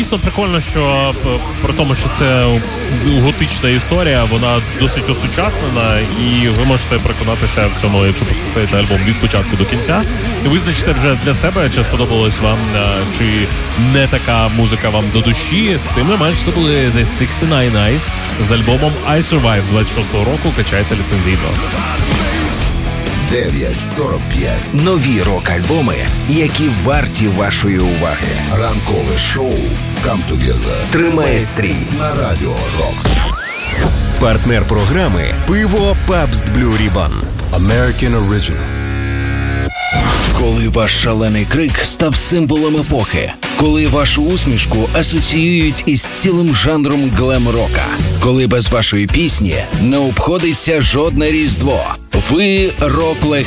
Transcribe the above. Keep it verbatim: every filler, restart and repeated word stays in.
дійсно прикольно, що при тому, що це готична історія, вона досить осучаснена, і ви можете переконатися в цьому, якщо послухаєте альбом від початку до кінця, і визначите вже для себе, чи сподобалось вам, чи не така музика вам до душі. Тим не менш, це були The шістдесят дев'ять Eyes з альбомом I Survive двадцять шостого року. Качайте ліцензійно. дев'ять сорок п'ять. Нові рок-альбоми, які варті вашої уваги. Ранкове шоу Come Together Тримає стрій на Радіо Рокс. Партнер програми «Пиво Pabst Blue Ribbon». American Original. Коли ваш шалений крик став символом епохи, коли вашу усмішку асоціюють із цілим жанром глем-рока, коли без вашої пісні не обходиться жодне Різдво. Ви рок-легенда.